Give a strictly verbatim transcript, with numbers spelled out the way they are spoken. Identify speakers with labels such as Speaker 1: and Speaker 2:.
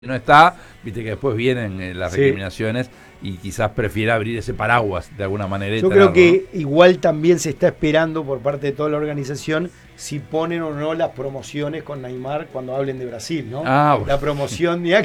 Speaker 1: no está, viste que después vienen eh, las
Speaker 2: Sí.
Speaker 1: recriminaciones y quizás prefiera abrir ese paraguas de alguna manera. y
Speaker 2: Yo creo
Speaker 1: tenerlo,
Speaker 2: que
Speaker 1: ¿no?
Speaker 2: igual también se está esperando por parte de toda la organización si ponen o no las promociones con Neymar cuando hablen de Brasil, ¿no?
Speaker 1: Ah, bueno.
Speaker 2: La promoción, mirá